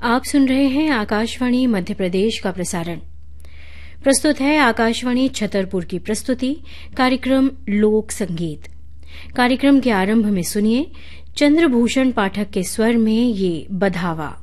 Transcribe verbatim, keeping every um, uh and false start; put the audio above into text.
आप सुन रहे हैं आकाशवाणी मध्य प्रदेश का प्रसारण। प्रस्तुत है आकाशवाणी छतरपुर की प्रस्तुति कार्यक्रम लोक संगीत। कार्यक्रम के आरंभ में सुनिए चंद्रभूषण पाठक के स्वर में ये बधावा।